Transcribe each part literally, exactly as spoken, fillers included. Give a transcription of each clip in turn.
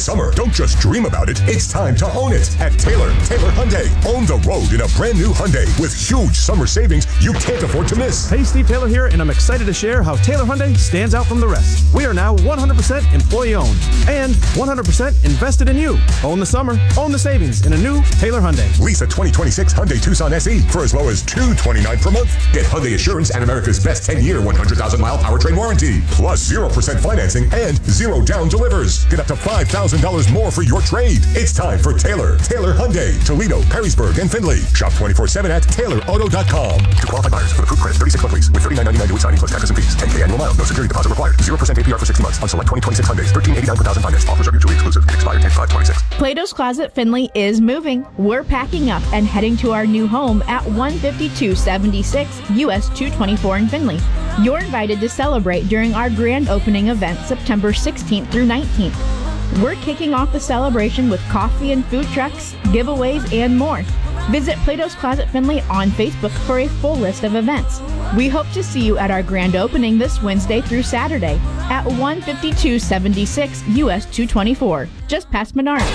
This summer, don't just dream about it. It's time to own it at Taylor. Taylor Hyundai. Own the road in a brand new Hyundai with huge summer savings you can't afford to miss. Hey, Steve Taylor here, and I'm excited to share how Taylor Hyundai stands out from the rest. We are now one hundred percent employee-owned and one hundred percent invested in you. Own the summer, own the savings in a new Taylor Hyundai. Lease a twenty twenty-six Hyundai Tucson S E for as low as two hundred twenty-nine dollars per month. Get Hyundai Assurance and America's best ten-year, one hundred thousand mile powertrain warranty. Plus zero percent financing and zero down delivers. Get up to five thousand dollars more for your trade. It's time for Taylor. Taylor Hyundai. Toledo, Perrysburg, and Findlay. Shop twenty-four seven at taylor auto dot com. To qualified buyers for the approved credit, thirty-six month lease with thirty-nine ninety-nine due at signing plus taxes and fees. ten K annual miles. No security deposit required. zero percent A P R for sixty months on select twenty twenty-six Hyundais. thirteen eighty-nine per thousand finance. Offers are mutually exclusive. Can expire ten five twenty-six. Plato's Closet Findlay is moving. We're packing up and heading to our new home at one fifty-two seventy-six U S two twenty-four in Findlay. You're invited to celebrate during our grand opening event September sixteenth through nineteenth. We're kicking off the celebration with coffee and food trucks, giveaways, and more. Visit Plato's Closet Findlay on Facebook for a full list of events. We hope to see you at our grand opening this Wednesday through Saturday at one fifty-two seventy-six U S two twenty-four, just past Menards.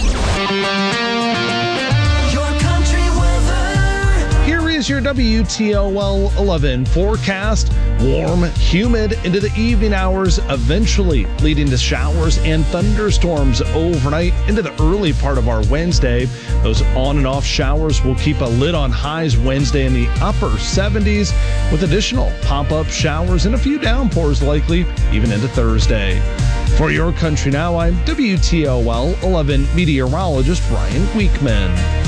Here is your W T O L eleven forecast. Warm, humid into the evening hours, eventually leading to showers and thunderstorms overnight into the early part of our Wednesday. Those on and off showers will keep a lid on highs Wednesday in the upper seventies, with additional pop-up showers and a few downpours likely even into Thursday. For Your Country Now, I'm W T O L eleven meteorologist Brian Weekman.